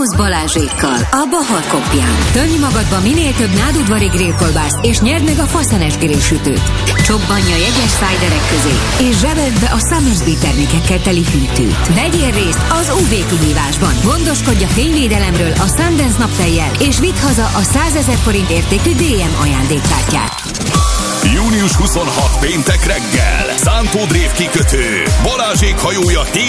Bónusz Balázsékkal a Bahar Kopján. Tömj magadba minél több nádudvari grillkolbászt, és nyerd meg a faszenes grillsütőt. Csobbanja jegyes szájderek közé, és zsebeld be a Summersby termékekkel teli hűtőt. Vegyél részt az UV kihívásban. Gondoskodj a fényvédelemről a Sundance naptejjel, és vidd haza a 100 000 forint értékű DM ajándékkártyát. Június 26 péntek reggel, Szántó Drév kikötő, Balázsék hajója